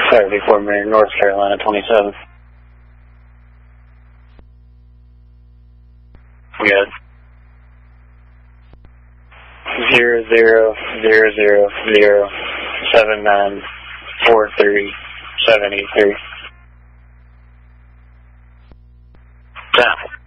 Saturday, Fort Myers, North Carolina, 27. Good. 0000794373. Down.